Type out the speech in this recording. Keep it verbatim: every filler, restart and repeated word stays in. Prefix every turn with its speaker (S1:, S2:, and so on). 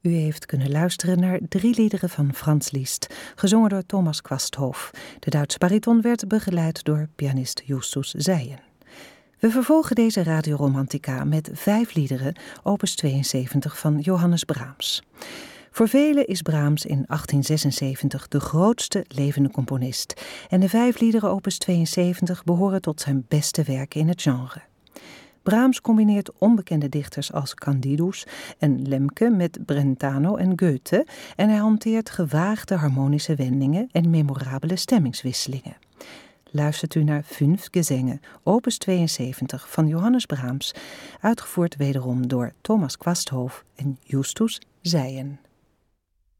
S1: U heeft kunnen luisteren naar drie liederen van Franz Liszt, gezongen door Thomas Quasthoff. De Duitse bariton werd begeleid door pianist Justus Zijen. We vervolgen deze radioromantica met vijf liederen, opus tweeënzeventig van Johannes Brahms. Voor velen is Brahms in achttien zesenzeventig de grootste levende componist en de vijf liederen opus tweeënzeventig behoren tot zijn beste werken in het genre. Brahms combineert onbekende dichters als Candidus en Lemke met Brentano en Goethe en hij hanteert gewaagde harmonische wendingen en memorabele stemmingswisselingen. Luistert u naar Fünf Gesänge, opus tweeënzeventig van Johannes Brahms, uitgevoerd wederom door Thomas Quasthoff en Justus Zijen.